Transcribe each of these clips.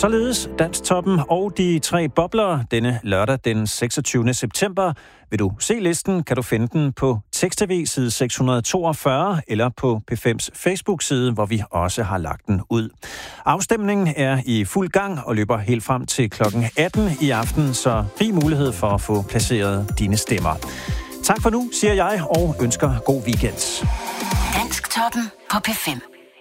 Således Dansktoppen og de tre bobler denne lørdag den 26. september. Vil du se listen, kan du finde den på Tekst-TV side 642 eller på P5's Facebook-side, hvor vi også har lagt den ud. Afstemningen er i fuld gang og løber helt frem til klokken 18 i aften, så rig mulighed for at få placeret dine stemmer. Tak for nu, siger jeg, og ønsker god weekend. Dansktoppen på P5.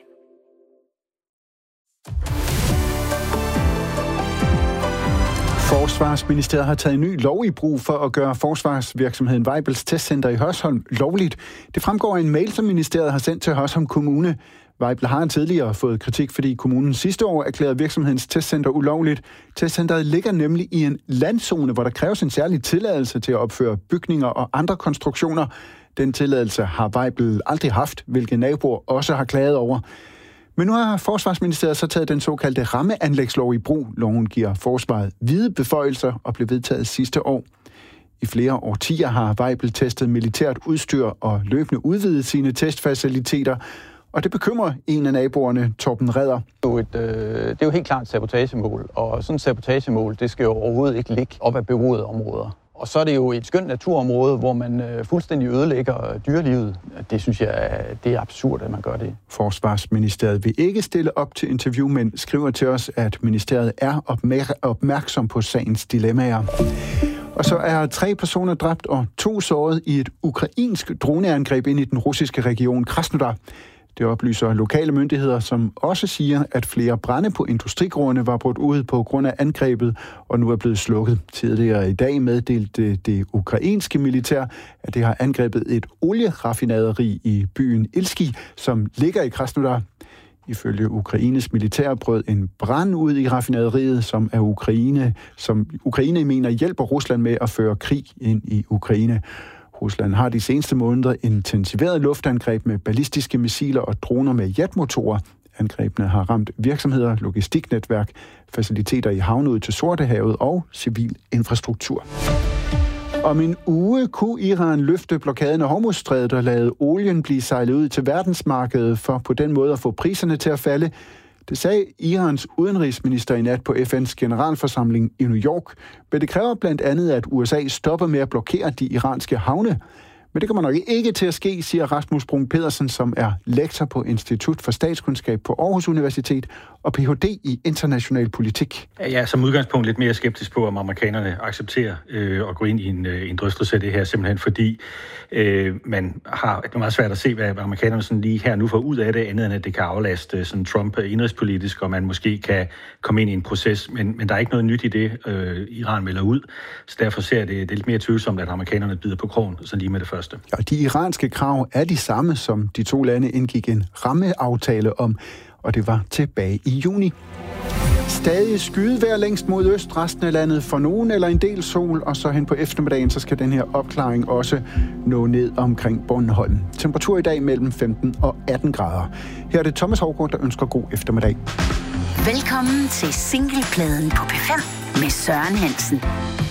Forsvarsministeriet har taget en ny lov i brug for at gøre forsvarsvirksomheden Weibels Testcenter i Hørsholm lovligt. Det fremgår af en mail, som ministeriet har sendt til Hørsholm Kommune. Weibel har tidligere fået kritik, fordi kommunen sidste år erklærede virksomhedens testcenter ulovligt. Testcenteret ligger nemlig i en landzone, hvor der kræves en særlig tilladelse til at opføre bygninger og andre konstruktioner. Den tilladelse har Weibel aldrig haft, hvilket naboer også har klaget over. Men nu har Forsvarsministeriet så taget den såkaldte rammeanlægslov i brug. Loven giver forsvaret vide beføjelser og blev vedtaget sidste år. I flere årtier har Weibel testet militært udstyr og løbende udvidet sine testfaciliteter. Og det bekymrer en af naboerne, Torben Redder. Det er jo helt klart et sabotagemål, og sådan et sabotagemål, det skal jo overhovedet ikke ligge op ad beboede områder. Og så er det jo et skønt naturområde, hvor man fuldstændig ødelægger dyrelivet. Det synes jeg, det er absurd, at man gør det. Forsvarsministeriet vil ikke stille op til interview, men skriver til os, at ministeriet er opmærksom på sagens dilemmaer. Og så er 3 personer dræbt og 2 såret i et ukrainsk droneangreb ind i den russiske region Krasnodar. Det oplyser lokale myndigheder, som også siger, at flere brande på industrigrunde var brudt ud på grund af angrebet, og nu er blevet slukket. Tidligere i dag meddelte det ukrainske militær, at det har angrebet et olieraffinaderi i byen Ilski, som ligger i Krasnodar. Ifølge Ukraines militær brød en brand ud i raffinaderiet, som Ukraine mener hjælper Rusland med at føre krig ind i Ukraine. Rusland har de seneste måneder intensiveret luftangreb med ballistiske missiler og droner med jetmotorer. Angrebene har ramt virksomheder, logistiknetværk, faciliteter i havne ud til Sortehavet og civil infrastruktur. Om en uge kunne Iran løfte blokaden af Hormuzstrædet og lade olien blive sejlet ud til verdensmarkedet for på den måde at få priserne til at falde. Det sagde Irans udenrigsminister i nat på FN's generalforsamling i New York, men det kræver blandt andet, at USA stopper med at blokere de iranske havne. Men det kommer nok ikke til at ske, siger Rasmus Brun Pedersen, som er lektor på Institut for Statskundskab på Aarhus Universitet og Ph.D. i international politik. Jeg er som udgangspunkt lidt mere skeptisk på, om amerikanerne accepterer at gå ind i en drøftelse af det her, simpelthen fordi man har det meget svært at se, hvad amerikanerne sådan lige her nu får ud af det, andet end at det kan aflaste sådan Trump indrigspolitisk, og man måske kan komme ind i en proces, men der er ikke noget nyt i det, Iran melder ud, så derfor ser det lidt mere tvivlsomt, at amerikanerne bider på krogen, sådan lige med det første. Og de iranske krav er de samme, som de 2 lande indgik en rammeaftale om, og det var tilbage i juni. Stadig skydevejr længst mod øst, resten af landet for nogen eller en del sol, og så hen på eftermiddagen, så skal den her opklaring også nå ned omkring Bornholm. Temperatur i dag mellem 15 og 18 grader. Her er det Thomas Haugaard, der ønsker god eftermiddag. Velkommen til Singlepladen på P5 med Søren Hansen.